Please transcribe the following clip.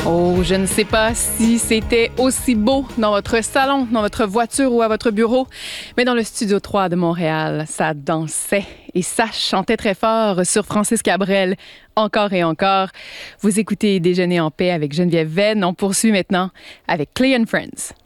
Oh, je ne sais pas si c'était aussi beau dans votre salon, dans votre voiture ou à votre bureau, mais dans le Studio 3 de Montréal, ça dansait et ça chantait très fort sur Francis Cabrel, encore et encore. Vous écoutez Déjeuner en paix avec Geneviève Venn. On poursuit maintenant avec Clay & Friends.